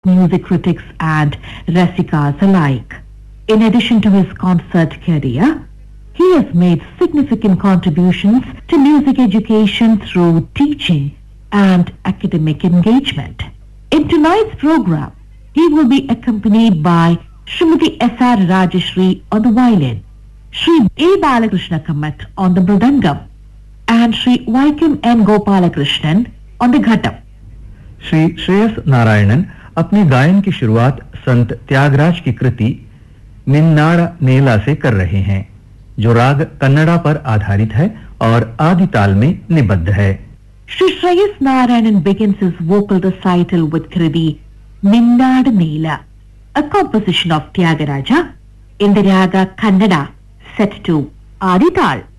music critics and rasikas alike. In addition to his concert career, he has made significant contributions to music education through teaching and academic engagement. In tonight's program, he will be accompanied by Srimati S.R. Rajeshri on the violin, Sri A. Balakrishna Kamat on the mridangam, and Sri Vaikam N. Gopalakrishnan on the ghatam. Shri Shreyas Narayanan अपने गायन की शुरुआत संत त्यागराज की कृति निन्नाड़ नेला से कर रहे हैं, जो राग कन्नड़ा पर आधारित है और आदि ताल में निबद्ध है. Sri Shreyas Narayanan begins his vocal recital with Kriti Ninnad Nela, a composition of Tyagaraja in the raga Kannada set to Adi Tal.